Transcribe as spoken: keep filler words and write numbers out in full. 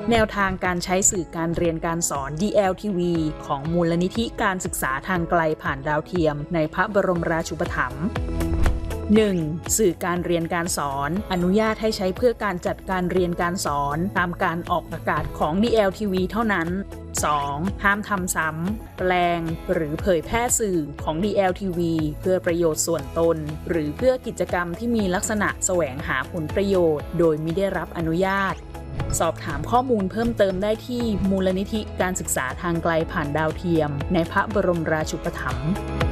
แนวทางการใช้สื่อการเรียนการสอน ดี แอล ที วี ของมูลนิธิการศึกษาทางไกลผ่านดาวเทียมในพระบรมราชูปถัมภ์ หนึ่ง. สื่อการเรียนการสอนอนุญาตให้ใช้เพื่อการจัดการเรียนการสอนตามการออกอากาศของ ดี แอล ที วี เท่านั้น สอง. ห้ามทำซ้ำแปลงหรือเผยแพร่สื่อของ ดี แอล ที วี เพื่อประโยชน์ส่วนตนหรือเพื่อกิจกรรมที่มีลักษณะแสวงหาผลประโยชน์โดยมิได้รับอนุญาตสอบถามข้อมูลเพิ่มเติมได้ที่มูลนิธิการศึกษาทางไกลผ่านดาวเทียมในพระบรมราชูปถัมภ์